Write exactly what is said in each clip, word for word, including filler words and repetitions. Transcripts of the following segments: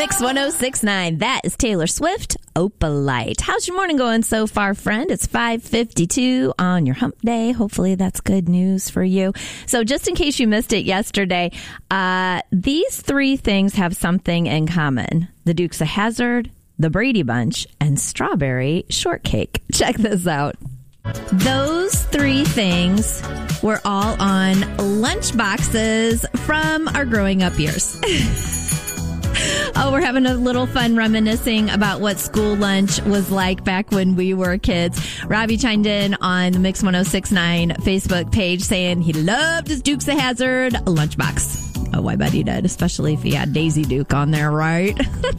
Mix one oh six point nine. That is Taylor Swift, Opalite. How's your morning going so far, friend? It's five fifty-two on your hump day. Hopefully that's good news for you. So just in case you missed it yesterday, uh, these three things have something in common. The Dukes of Hazzard, the Brady Bunch, and strawberry shortcake. Check this out. Those three things were all on lunch boxes from our growing up years. Oh, we're having a little fun reminiscing about what school lunch was like back when we were kids. Robbie chimed in on the Mix one oh six point nine Facebook page saying he loved his Dukes of Hazzard lunchbox. Oh, I bet he did, especially if he had Daisy Duke on there, right?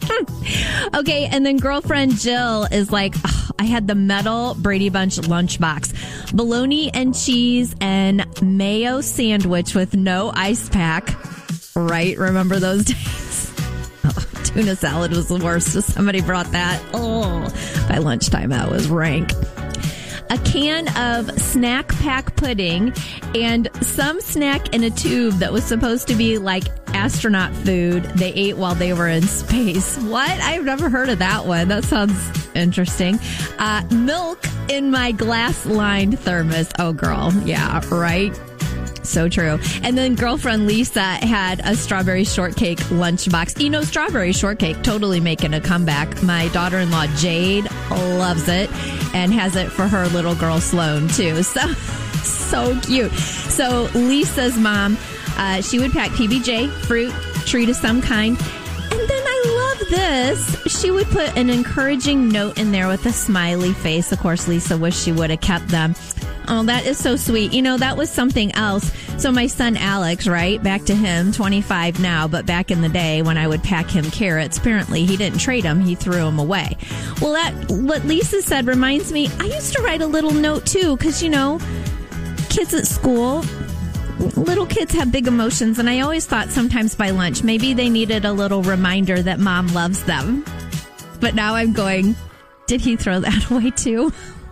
Okay, and then girlfriend Jill is like, oh, I had the metal Brady Bunch lunchbox. Bologna and cheese and mayo sandwich with no ice pack. Right? Remember those days? Tuna salad was the worst. Somebody brought that. Oh, by lunchtime, that was rank. A can of snack pack pudding and some snack in a tube that was supposed to be like astronaut food they ate while they were in space. What? I've never heard of that one. That sounds interesting. Uh, milk in my glass-lined thermos. Oh, girl. Yeah, right? So true. And then girlfriend Lisa had a strawberry shortcake lunchbox. You know, strawberry shortcake totally making a comeback. My daughter-in-law Jade loves it and has it for her little girl Sloan too. So, so cute. So Lisa's mom, uh, she would pack P B J, fruit, treat of some kind. And then I love this. She would put an encouraging note in there with a smiley face. Of course, Lisa wished she would have kept them. Oh, that is so sweet. You know, that was something else. So my son Alex, right, back to him, twenty-five now, but back in the day when I would pack him carrots, apparently he didn't trade them. He threw them away. Well, that what Lisa said reminds me, I used to write a little note too, because, you know, kids at school, little kids have big emotions, and I always thought sometimes by lunch, maybe they needed a little reminder that mom loves them. But now I'm going, did he throw that away too?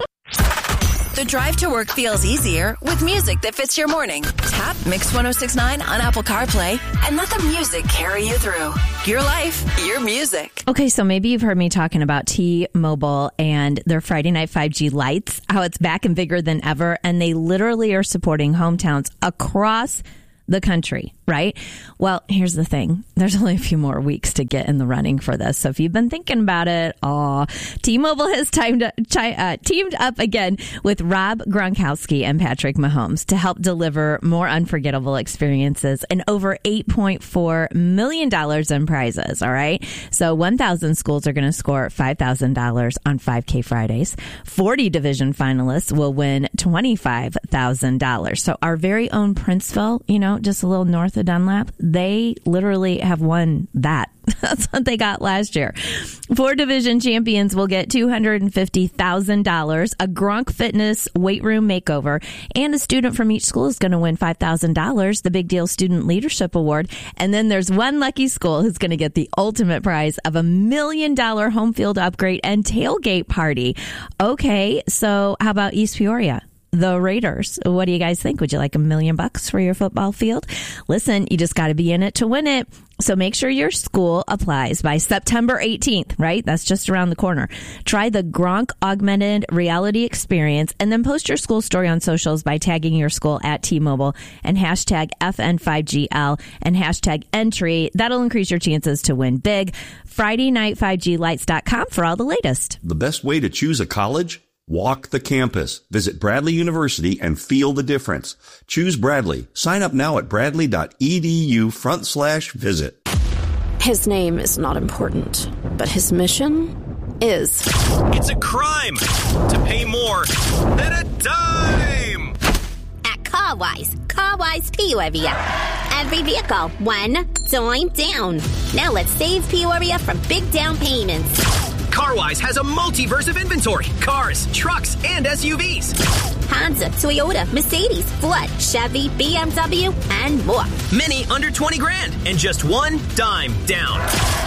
The drive to work feels easier with music that fits your morning. Tap Mix one oh six point nine on Apple CarPlay and let the music carry you through. Your life, your music. Okay, so maybe you've heard me talking about T-Mobile and their Friday Night five G lights, how it's back and bigger than ever, and they literally are supporting hometowns across the country, right? Well, here's the thing. There's only a few more weeks to get in the running for this. So if you've been thinking about it, oh, T-Mobile has timed, uh, teamed up again with Rob Gronkowski and Patrick Mahomes to help deliver more unforgettable experiences and over eight point four million dollars in prizes, all right? So one thousand schools are going to score five thousand dollars on five K Fridays. forty division finalists will win twenty-five thousand dollars. So our very own Princeville, you know, just a little north of Dunlap, they literally have won that. That's what they got last year. Four division champions will get two hundred fifty thousand dollars, a Gronk Fitness weight room makeover, and a student from each school is going to win five thousand dollars, the Big Deal Student Leadership Award. And then there's one lucky school who's going to get the ultimate prize of a million dollar home field upgrade and tailgate party. Okay, so how about East Peoria? The Raiders. What do you guys think? Would you like a million bucks for your football field? Listen, you just got to be in it to win it. So make sure your school applies by September eighteenth, right? That's just around the corner. Try the Gronk Augmented Reality Experience and then post your school story on socials by tagging your school at T-Mobile and hashtag F N five G L and hashtag entry. That'll increase your chances to win big. Friday Night five G Lights dot com for all the latest. The best way to choose a college? Walk the campus. Visit Bradley University and feel the difference. Choose Bradley. Sign up now at bradley.edu front slash visit. His name is not important, but his mission is. It's a crime to pay more than a dime. At Carwise, Carwise Peoria. Every vehicle, one dime down. Now let's save Peoria from big down payments. Carwise has a multiverse of inventory. Cars, trucks, and S U Vs. Honda, Toyota, Mercedes, Ford, Chevy, B M W, and more. Many under twenty grand and just one dime down.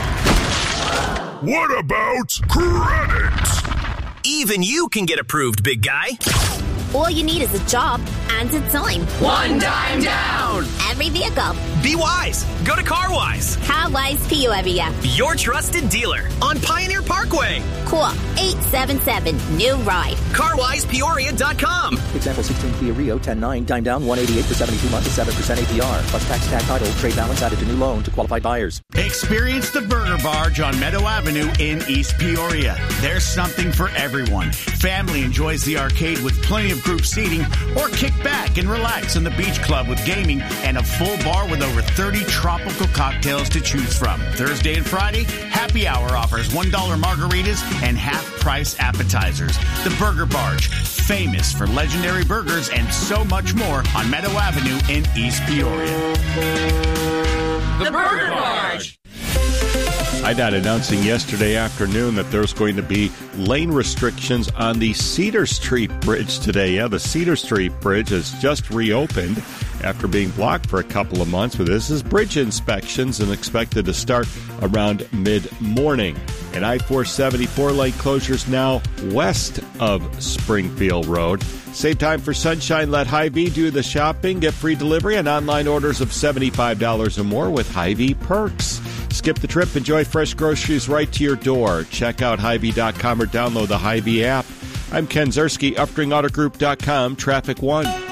What about credit? Even you can get approved, big guy. All you need is a job and a dime. One dime down. Every vehicle. Be wise. Go to CarWise, CarWise Peoria. your trusted dealer on Pioneer Parkway. Call eight seven seven, new ride. car wise peoria dot com. Example sixteen Kia Rio ten nine, time down one eighty-eight for seventy-two months at seven percent A P R. Plus tax, tag title, trade balance added to new loan to qualified buyers. Experience the Burger Barge on Meadow Avenue in East Peoria. There's something for everyone. Family enjoys the arcade with plenty of group seating, or kick back and relax in the beach club with gaming and a full bar with over thirty tropical cocktails to choose from. Thursday and Friday, happy hour offers one dollar margaritas and half-price appetizers. The Burger Barge, famous for legendary burgers and so much more on Meadow Avenue in East Peoria. The Burger Barge. I D O T announcing yesterday afternoon that there's going to be lane restrictions on the Cedar Street Bridge today. Yeah, the Cedar Street Bridge has just reopened after being blocked for a couple of months. But this is bridge inspections and expected to start around mid-morning. And I four seventy-four lane closures now west of Springfield Road. Save time for sunshine. Let Hy-Vee do the shopping. Get free delivery and online orders of seventy-five dollars or more with Hy-Vee perks. Skip the trip. Enjoy fresh groceries right to your door. Check out Hy Vee dot com or download the Hy-Vee app. I'm Ken Zerski, Upstring Auto Group dot com, Traffic One.